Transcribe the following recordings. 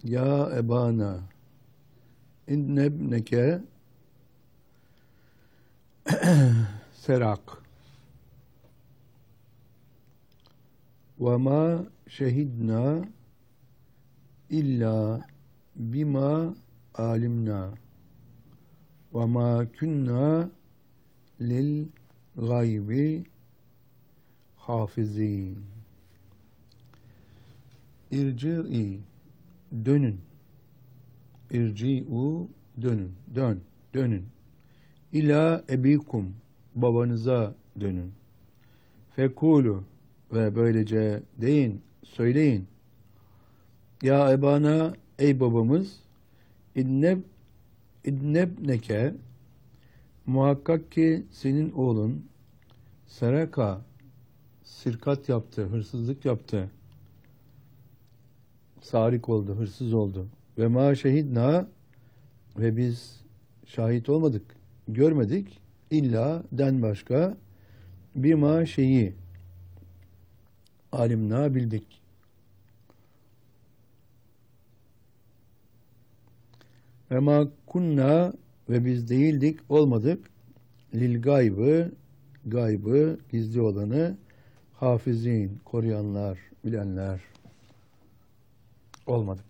Ya ebana innebneke serak ve ma şehidna illa bima alimna ve ma kunna lil gaybi hafizin. İrci'i dönün. İrci'u dönün. Dönün. İlâ ebikum babanıza dönün. Fekulu ve böylece deyin, söyleyin. Ya ebana ey babamız idnebneke muhakkak ki senin oğlun seraka sirkat yaptı, hırsızlık yaptı. Sarik oldu, hırsız oldu. Ve ma şehidna ve biz şahit olmadık, görmedik. İlla den başka bima şeyi alimna bildik. Ve ma kunna ve biz değildik, olmadık. Lil gaybı gizli olanı hafizin, koruyanlar, bilenler olmadık.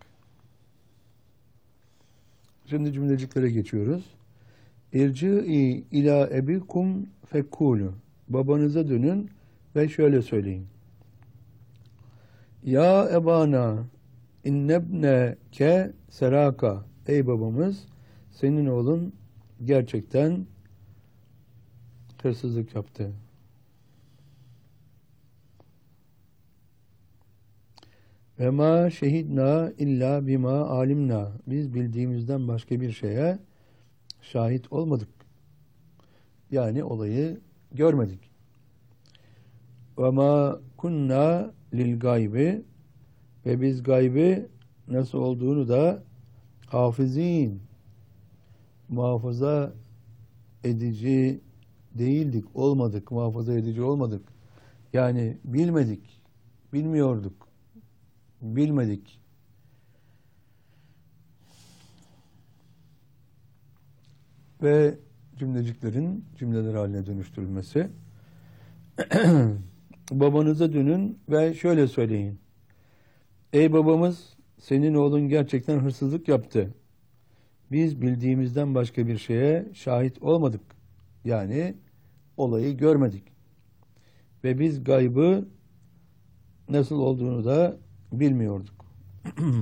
Şimdi cümleciklere geçiyoruz. İrci'i ila ebikum fekulu. Babanıza dönün ve şöyle söyleyin. Ya ebana innebneke seraka. Ey babamız, senin oğlun gerçekten hırsızlık yaptı. Ve ma şehidna illa bima alimna. Biz bildiğimizden başka bir şeye şahit olmadık. Yani olayı görmedik. Ve ma kunna lil gaybi ve biz gaybı nasıl olduğunu da hafizin muhafaza edici değildik, olmadık, muhafaza edici olmadık. Yani bilmedik, bilmiyorduk, bilmedik. Ve cümleciklerin cümleler haline dönüştürülmesi. Babanıza dönün ve şöyle söyleyin. Ey babamız, senin oğlun gerçekten hırsızlık yaptı. Biz bildiğimizden başka bir şeye şahit olmadık. Yani olayı görmedik. Ve biz gaybı nasıl olduğunu da bilmiyorduk.